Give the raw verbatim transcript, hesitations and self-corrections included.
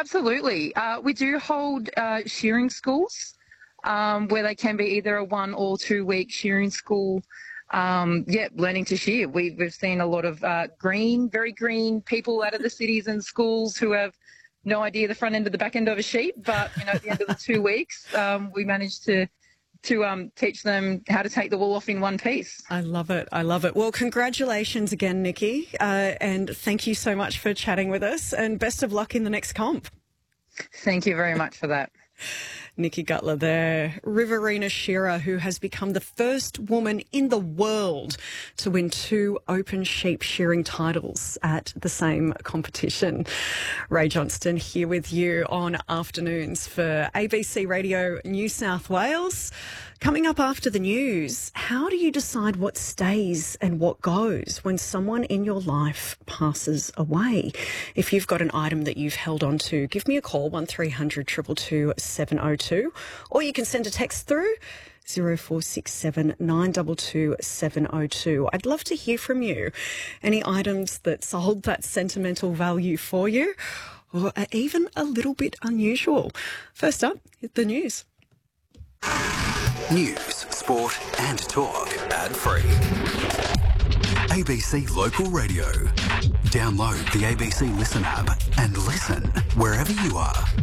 absolutely. Uh, we do hold uh, shearing schools um, where they can be either a one or two week shearing school. Um, yeah, learning to shear. We've, we've seen a lot of uh, green, very green people out of the cities and schools who have no idea the front end of the back end of a sheep. But, you know, at the end of the two weeks, um, we managed to to um, teach them how to take the wool off in one piece. I love it. I love it. Well, congratulations again, Nikki. Uh, and thank you so much for chatting with us, and best of luck in the next comp. Thank you very much for that. Nikki Gutler there, Riverina shearer who has become the first woman in the world to win two open sheep shearing titles at the same competition. Ray Johnston here with you on Afternoons for A B C Radio New South Wales. Coming up after the news, how do you decide what stays and what goes when someone in your life passes away? If you've got an item that you've held on to, give me a call, one three hundred two two two seven oh two, or you can send a text through zero four six seven nine two two seven oh two. I'd love to hear from you. Any items that hold that sentimental value for you, or are even a little bit unusual? First up, the news. News, sport and talk. Ad-free. A B C Local Radio. Download the A B C Listen app and listen wherever you are.